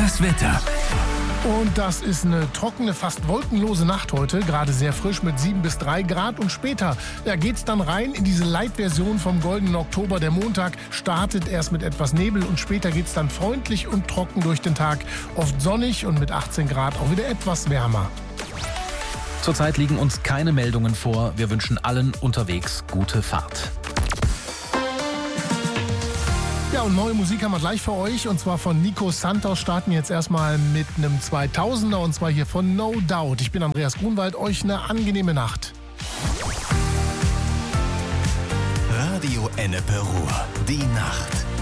Das Wetter. Und das ist eine trockene, fast wolkenlose Nacht heute, gerade sehr frisch mit 7 bis 3 Grad. Und später geht's dann rein in diese Light-Version vom goldenen Oktober. Der Montag startet erst mit etwas Nebel und später geht's dann freundlich und trocken durch den Tag. Oft sonnig und mit 18 Grad auch wieder etwas wärmer. Zurzeit liegen uns keine Meldungen vor. Wir wünschen allen unterwegs gute Fahrt. Ja, und neue Musik haben wir gleich für euch. Und zwar von Nico Santos. Starten jetzt erstmal mit einem 2000er. Und zwar hier von No Doubt. Ich bin Andreas Grunwald. Euch eine angenehme Nacht. Radio Ennepe Ruhr. Die Nacht.